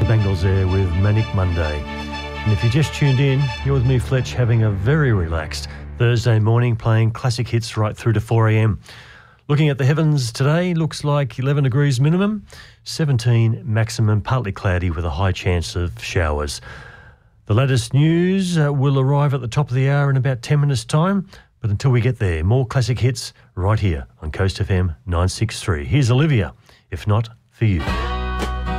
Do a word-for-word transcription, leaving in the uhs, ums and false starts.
the Bengals there with Manic Monday. And if you just tuned in, you're with me, Fletch, having a very relaxed Thursday morning, playing classic hits right through to four a.m. Looking at the heavens today, looks like eleven degrees minimum, seventeen maximum, partly cloudy with a high chance of showers. The latest news uh, will arrive at the top of the hour in about ten minutes' time. But until we get there, more classic hits right here on Coast F M nine six three. Here's Olivia, If Not For You.